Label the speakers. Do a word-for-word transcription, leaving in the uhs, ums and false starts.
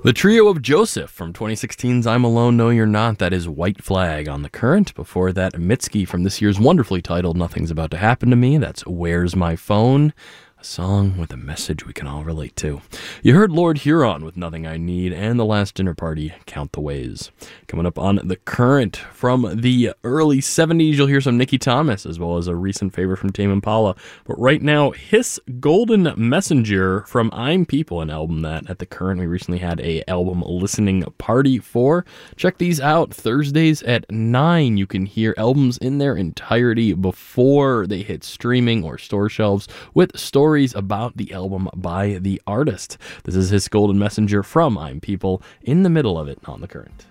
Speaker 1: The trio of Joseph from twenty sixteen's I'm Alone, No You're Not. That is White Flag on The Current. Before that, Mitski from this year's wonderfully titled Nothing's About to Happen to Me. That's Where's My Phone? A song with a message we can all relate to. You heard Lord Huron with Nothing I Need, and The Last Dinner Party, Count the Ways. Coming up on The Current from the early seventies, you'll hear some Nicky Thomas, as well as a recent favorite from Tame Impala. But right now, Hiss Golden Messenger from I'm People, an album that at The Current we recently had a album listening party for. Check these out Thursdays at nine. You can hear albums in their entirety before they hit streaming or store shelves, with stories about the album by the artist. This is Hiss Golden Messenger from I'm People, in the middle of it on The Current.